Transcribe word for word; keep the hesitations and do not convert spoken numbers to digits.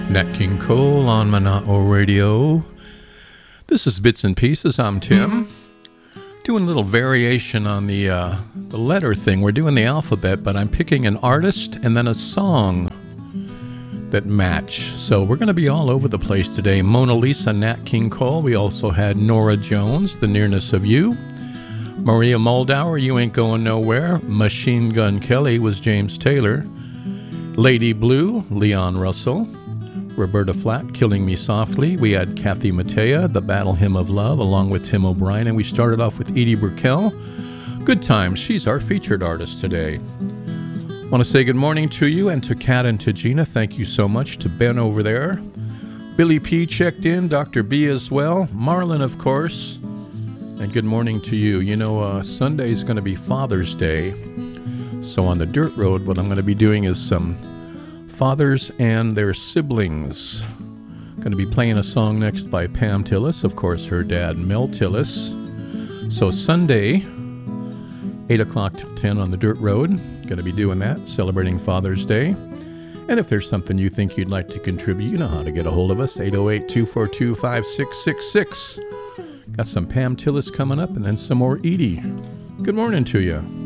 Nat King Cole on Mana'o Radio. This is Bits and Pieces. I'm Tim. Doing a little variation on the uh, the letter thing. We're doing the alphabet, but I'm picking an artist and then a song that match. So we're going to be all over the place today. Mona Lisa, Nat King Cole. We also had Nora Jones, The Nearness of You. Maria Muldaur, You Ain't Going Nowhere. Machine Gun Kelly was James Taylor. Lady Blue, Leon Russell. Roberta Flack, Killing Me Softly. We had Kathy Mattea, The Battle Hymn of Love, along with Tim O'Brien. And we started off with Edie Brickell. Good times. She's our featured artist today. Want to say good morning to you and to Kat and to Gina. Thank you so much. To Ben over there. Billy P checked in. Doctor B as well. Marlon, of course. And good morning to you. You know, uh, Sunday is going to be Father's Day. So on the dirt road, what I'm going to be doing is some fathers and their siblings. Going to be playing a song next by Pam Tillis, of course her dad Mel Tillis. So Sunday, eight o'clock to ten on the dirt road. Going to be doing that, celebrating Father's Day. And if there's something you think you'd like to contribute, you know how to get a hold of us, eight oh eight, two four two, five six six six. Got some Pam Tillis coming up and then some more Edie. Good morning to you.